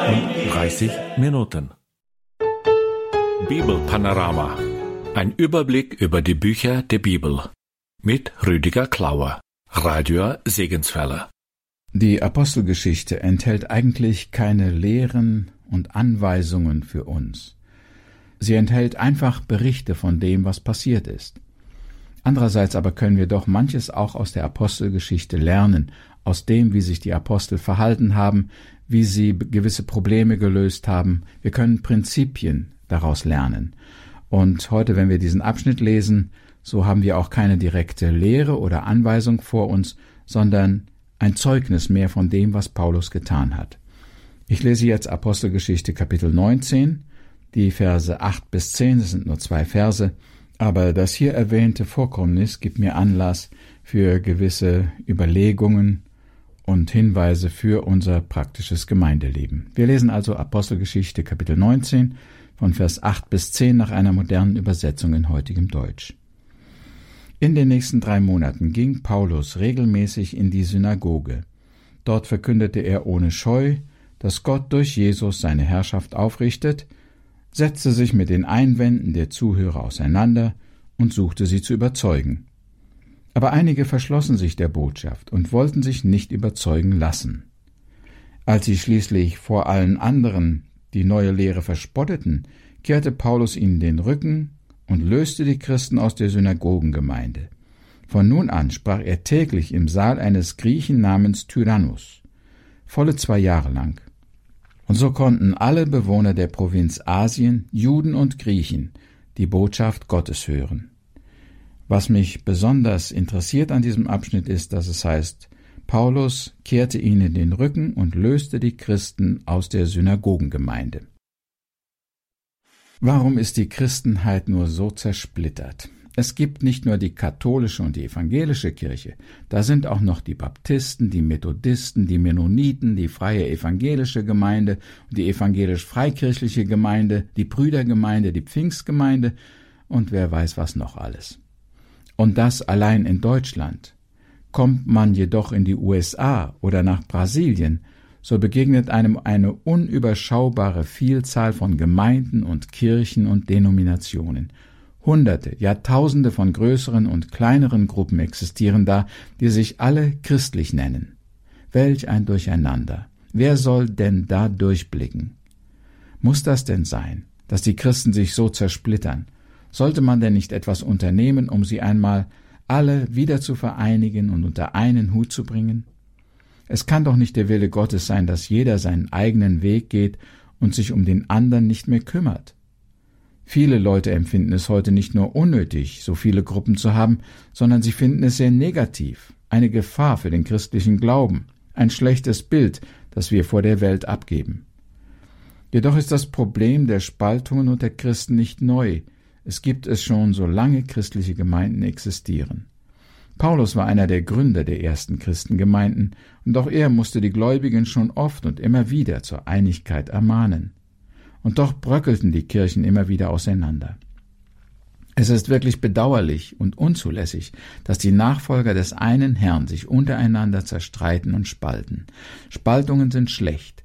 und 30 Minuten. Bibelpanorama. Ein Überblick über die Bücher der Bibel. Mit Rüdiger Klauer, Radio Segenswelle. Die Apostelgeschichte enthält eigentlich keine Lehren und Anweisungen für uns. Sie enthält einfach Berichte von dem, was passiert ist. Andererseits aber können wir doch manches auch aus der Apostelgeschichte lernen, aus dem, wie sich die Apostel verhalten haben, wie sie gewisse Probleme gelöst haben. Wir können Prinzipien daraus lernen. Und heute, wenn wir diesen Abschnitt lesen, so haben wir auch keine direkte Lehre oder Anweisung vor uns, sondern ein Zeugnis mehr von dem, was Paulus getan hat. Ich lese jetzt Apostelgeschichte Kapitel 19, die Verse 8 bis 10, das sind nur 2 Verse, aber das hier erwähnte Vorkommnis gibt mir Anlass für gewisse Überlegungen und Hinweise für unser praktisches Gemeindeleben. Wir lesen also Apostelgeschichte Kapitel 19 von Vers 8 bis 10 nach einer modernen Übersetzung in heutigem Deutsch. In den nächsten 3 Monaten ging Paulus regelmäßig in die Synagoge. Dort verkündete er ohne Scheu, dass Gott durch Jesus seine Herrschaft aufrichtet, setzte sich mit den Einwänden der Zuhörer auseinander und suchte sie zu überzeugen. Aber einige verschlossen sich der Botschaft und wollten sich nicht überzeugen lassen. Als sie schließlich vor allen anderen die neue Lehre verspotteten, kehrte Paulus ihnen den Rücken und löste die Christen aus der Synagogengemeinde. Von nun an sprach er täglich im Saal eines Griechen namens Tyrannus, volle 2 Jahre lang. Und so konnten alle Bewohner der Provinz Asien, Juden und Griechen, die Botschaft Gottes hören. Was mich besonders interessiert an diesem Abschnitt ist, dass es heißt, Paulus kehrte ihnen den Rücken und löste die Christen aus der Synagogengemeinde. Warum ist die Christenheit nur so zersplittert? Es gibt nicht nur die katholische und die evangelische Kirche, da sind auch noch die Baptisten, die Methodisten, die Mennoniten, die freie evangelische Gemeinde, die evangelisch-freikirchliche Gemeinde, die Brüdergemeinde, die Pfingstgemeinde und wer weiß was noch alles. Und das allein in Deutschland. Kommt man jedoch in die USA oder nach Brasilien, so begegnet einem eine unüberschaubare Vielzahl von Gemeinden und Kirchen und Denominationen. Hunderte, Jahrtausende von größeren und kleineren Gruppen existieren da, die sich alle christlich nennen. Welch ein Durcheinander! Wer soll denn da durchblicken? Muss das denn sein, dass die Christen sich so zersplittern? Sollte man denn nicht etwas unternehmen, um sie einmal alle wieder zu vereinigen und unter einen Hut zu bringen? Es kann doch nicht der Wille Gottes sein, dass jeder seinen eigenen Weg geht und sich um den anderen nicht mehr kümmert. Viele Leute empfinden es heute nicht nur unnötig, so viele Gruppen zu haben, sondern sie finden es sehr negativ, eine Gefahr für den christlichen Glauben, ein schlechtes Bild, das wir vor der Welt abgeben. Jedoch ist das Problem der Spaltungen unter Christen nicht neu. Es gibt es schon, solange christliche Gemeinden existieren. Paulus war einer der Gründer der ersten Christengemeinden, und auch er musste die Gläubigen schon oft und immer wieder zur Einigkeit ermahnen. Und doch bröckelten die Kirchen immer wieder auseinander. Es ist wirklich bedauerlich und unzulässig, dass die Nachfolger des einen Herrn sich untereinander zerstreiten und spalten. Spaltungen sind schlecht.